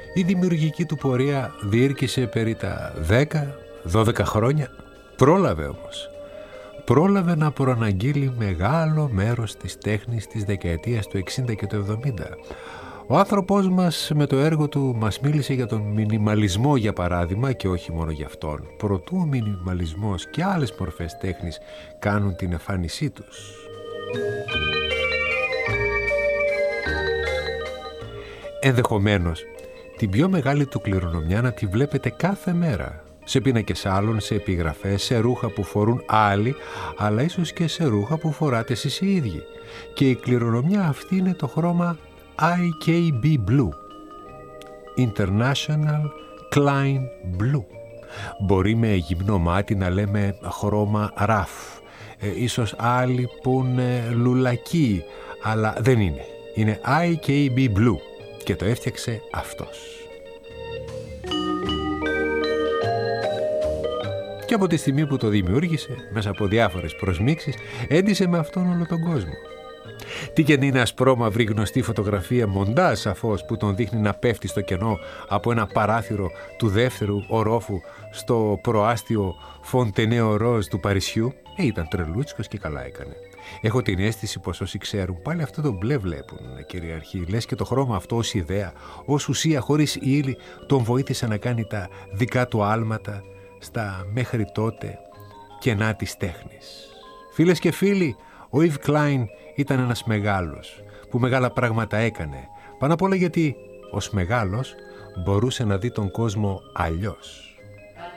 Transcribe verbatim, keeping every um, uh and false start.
Η δημιουργική του πορεία διήρκησε περί τα δέκα δώδεκα χρόνια. Πρόλαβε όμως. Πρόλαβε να προαναγγείλει μεγάλο μέρος της τέχνης της δεκαετίας του εξήντα και του εβδομήντα. Ο άνθρωπος μας με το έργο του μας μίλησε για τον μινιμαλισμό, για παράδειγμα, και όχι μόνο για αυτόν. Προτού ο μινιμαλισμός και άλλες μορφές τέχνης κάνουν την εμφάνισή τους. Ενδεχομένως την πιο μεγάλη του κληρονομιά να τη βλέπετε κάθε μέρα, σε πίνακες άλλων, σε επιγραφές, σε ρούχα που φορούν άλλοι, αλλά ίσως και σε ρούχα που φοράτε εσείς οι ίδιοι. Και η κληρονομιά αυτή είναι το χρώμα άι κέι μπι Blue, International Klein Blue. Μπορεί με γυμνό μάτι να λέμε χρώμα ραφ, ε, ίσως άλλοι πούνε λουλακί, αλλά δεν είναι. Είναι άι κέι μπι Blue και το έφτιαξε αυτός. Και από τη στιγμή που το δημιούργησε, μέσα από διάφορες προσμίξεις, έντυσε με αυτόν όλο τον κόσμο. Τι και είναι ασπρόμαυρη γνωστή φωτογραφία μοντάζ, σαφώς, που τον δείχνει να πέφτει στο κενό από ένα παράθυρο του δεύτερου ορόφου στο προάστιο Φοντενέο Ροζ του Παρισιού. Ε, ήταν τρελούτσικος και καλά έκανε. Έχω την αίσθηση πως όσοι ξέρουν πάλι αυτό το μπλε βλέπουν, κυριαρχεί. Λες και το χρώμα αυτό ως ιδέα, ως ουσία χωρίς ύλη, τον βοήθησε να κάνει τα δικά του άλματα στα μέχρι τότε κενά της τέχνης. Φίλες και φίλοι, ο Ιβ Κλάιν ήταν ένας μεγάλος που μεγάλα πράγματα έκανε. Πάνω απ' όλα γιατί ως μεγάλος μπορούσε να δει τον κόσμο αλλιώς.